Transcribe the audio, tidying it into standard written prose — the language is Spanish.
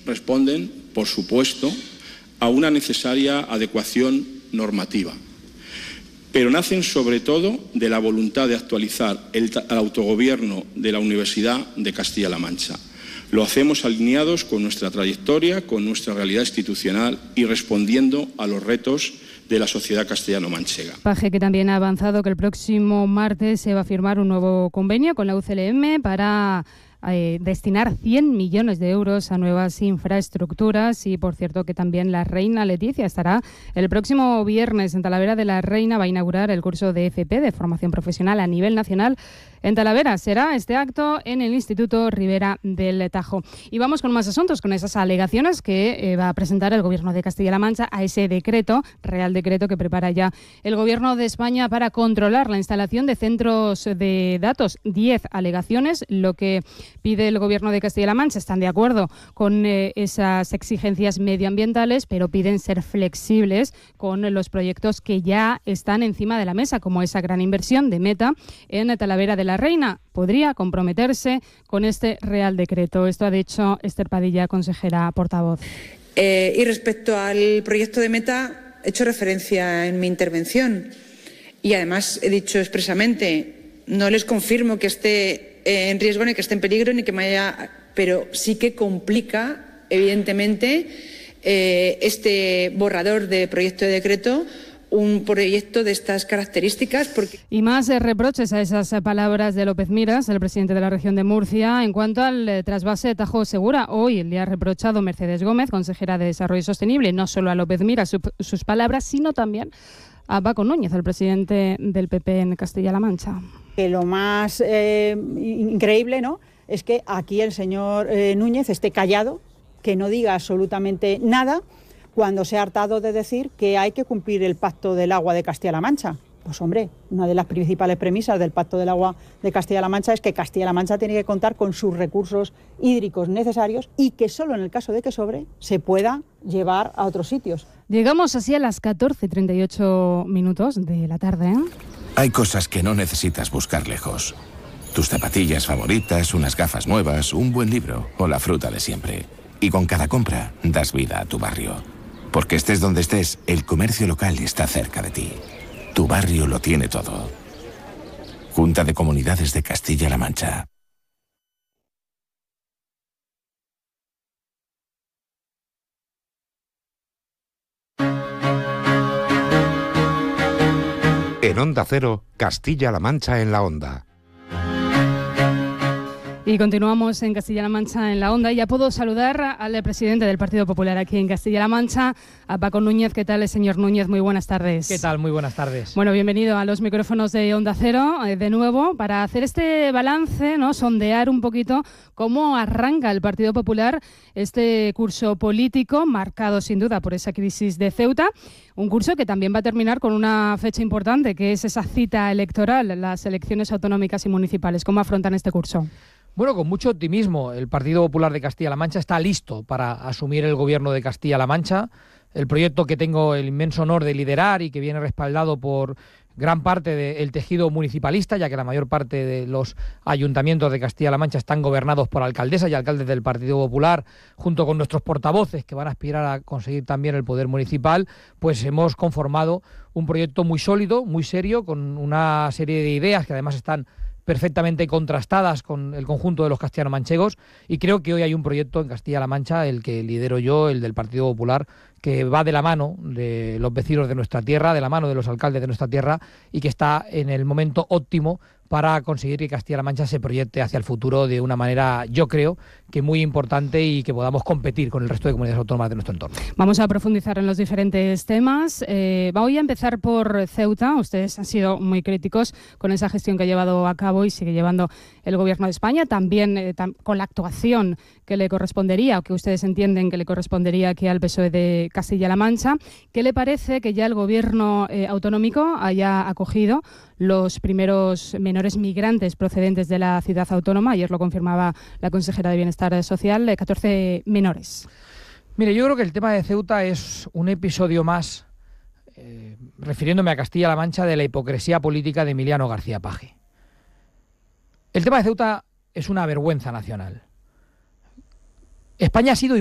responden, por supuesto, a una necesaria adecuación normativa, pero nacen sobre todo de la voluntad de actualizar el autogobierno de la Universidad de Castilla-La Mancha. Lo hacemos alineados con nuestra trayectoria, con nuestra realidad institucional y respondiendo a los retos de la sociedad castellano-manchega. Paje, que también ha avanzado que el próximo martes se va a firmar un nuevo convenio con la UCLM para destinar 100 millones de euros a nuevas infraestructuras y, por cierto, que también la reina Leticia estará el próximo viernes en Talavera de la Reina. Va a inaugurar el curso de FP, de formación profesional a nivel nacional, en Talavera. Será este acto en el Instituto Ribera del Tajo. Y vamos con más asuntos, con esas alegaciones que va a presentar el Gobierno de Castilla-La Mancha a ese decreto, Real Decreto, que prepara ya el Gobierno de España para controlar la instalación de centros de datos. 10 alegaciones, lo que pide el Gobierno de Castilla-La Mancha. Están de acuerdo con esas exigencias medioambientales, pero piden ser flexibles con los proyectos que ya están encima de la mesa, como esa gran inversión de Meta en Talavera de la Reina. Podría comprometerse con este Real Decreto. Esto ha dicho Esther Padilla, consejera portavoz. Y respecto al proyecto de Meta, he hecho referencia en mi intervención y además he dicho expresamente, no les confirmo que esté en riesgo ni que esté en peligro ni que me haya, pero sí que complica evidentemente este borrador de proyecto de decreto un proyecto de estas características. Y más reproches a esas palabras de López Miras, el presidente de la región de Murcia, en cuanto al trasvase de Tajo Segura. Hoy le ha reprochado Mercedes Gómez, consejera de Desarrollo Sostenible, no solo a López Miras sus palabras, sino también a Paco Núñez, el presidente del PP en Castilla-La Mancha. Que lo más increíble, ¿no?, es que aquí el señor Núñez esté callado, que no diga absolutamente nada, cuando se ha hartado de decir que hay que cumplir el Pacto del Agua de Castilla-La Mancha. Pues hombre, una de las principales premisas del Pacto del Agua de Castilla-La Mancha es que Castilla-La Mancha tiene que contar con sus recursos hídricos necesarios y que solo en el caso de que sobre se pueda llevar a otros sitios. Llegamos así a las 14:38 de la tarde. Hay cosas que no necesitas buscar lejos. Tus zapatillas favoritas, unas gafas nuevas, un buen libro o la fruta de siempre. Y con cada compra das vida a tu barrio. Porque estés donde estés, el comercio local está cerca de ti. Tu barrio lo tiene todo. Junta de Comunidades de Castilla-La Mancha. En Onda Cero, Castilla-La Mancha en la Onda. Y continuamos en Castilla-La Mancha en la Onda. Y ya puedo saludar al presidente del Partido Popular aquí en Castilla-La Mancha, a Paco Núñez. ¿Qué tal, señor Núñez? Muy buenas tardes. ¿Qué tal? Muy buenas tardes. Bueno, bienvenido a los micrófonos de Onda Cero de nuevo para hacer este balance, ¿no?, sondear un poquito cómo arranca el Partido Popular este curso político marcado sin duda por esa crisis de Ceuta. Un curso que también va a terminar con una fecha importante, que es esa cita electoral, las elecciones autonómicas y municipales. ¿Cómo afrontan este curso? Bueno, con mucho optimismo. El Partido Popular de Castilla-La Mancha está listo para asumir el gobierno de Castilla-La Mancha. El proyecto que tengo el inmenso honor de liderar y que viene respaldado por gran parte del tejido municipalista, ya que la mayor parte de los ayuntamientos de Castilla-La Mancha están gobernados por alcaldesas y alcaldes del Partido Popular, junto con nuestros portavoces que van a aspirar a conseguir también el poder municipal, pues hemos conformado un proyecto muy sólido, muy serio, con una serie de ideas que además están perfectamente contrastadas con el conjunto de los castellano-manchegos, y creo que hoy hay un proyecto en Castilla-La Mancha, el que lidero yo, el del Partido Popular, que va de la mano de los vecinos de nuestra tierra, de la mano de los alcaldes de nuestra tierra, y que está en el momento óptimo para conseguir que Castilla-La Mancha se proyecte hacia el futuro de una manera, yo creo, que muy importante, y que podamos competir con el resto de comunidades autónomas de nuestro entorno. Vamos a profundizar en los diferentes temas. Voy a empezar por Ceuta. Ustedes han sido muy críticos con esa gestión que ha llevado a cabo y sigue llevando el Gobierno de España, también con la actuación que le correspondería, o que ustedes entienden que le correspondería aquí al PSOE de Castilla-La Mancha. ¿Qué le parece que ya el Gobierno autonómico haya acogido los primeros menores migrantes procedentes de la ciudad autónoma? Ayer lo confirmaba la consejera de Bienestar Social, 14 menores. Mire, yo creo que el tema de Ceuta es un episodio más, refiriéndome a Castilla-La Mancha, de la hipocresía política de Emiliano García Paje. El tema de Ceuta es una vergüenza nacional. España ha sido